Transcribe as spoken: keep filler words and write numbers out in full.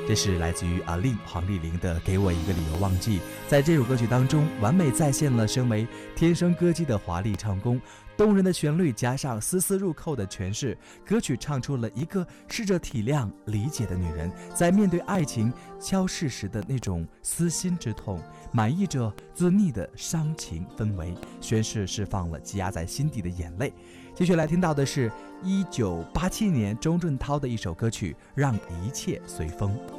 这是来自于阿令黄丽玲的《给我一个理由忘记》。在这首歌曲当中，完美再现了身为天生歌姬的华丽唱功，动人的旋律加上丝丝入扣的诠释，歌曲唱出了一个试着体谅理解的女人在面对爱情消逝时的那种撕心之痛，满溢着自溺的伤情氛围，宣誓释放了积压在心底的眼泪。继续来听到的是一九八七年钟镇涛的一首歌曲《让一切随风》。